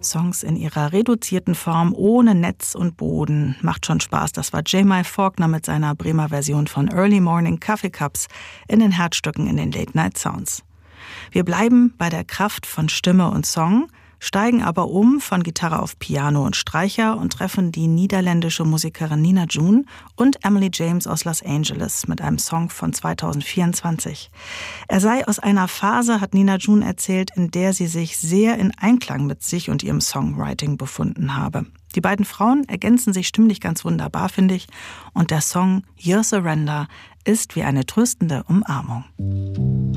Late-Night-Songs in ihrer reduzierten Form ohne Netz und Boden. Macht schon Spaß. Das war J.M. Faulkner mit seiner Bremer Version von Early Morning Coffee Cups in den Herzstücken in den Late-Night-Sounds. Wir bleiben bei der Kraft von Stimme und Song, steigen aber um von Gitarre auf Piano und Streicher und treffen die niederländische Musikerin Nina June und Emily James aus Los Angeles mit einem Song von 2024. Er sei aus einer Phase, hat Nina June erzählt, in der sie sich sehr in Einklang mit sich und ihrem Songwriting befunden habe. Die beiden Frauen ergänzen sich stimmlich ganz wunderbar, finde ich, und der Song Your Surrender ist wie eine tröstende Umarmung.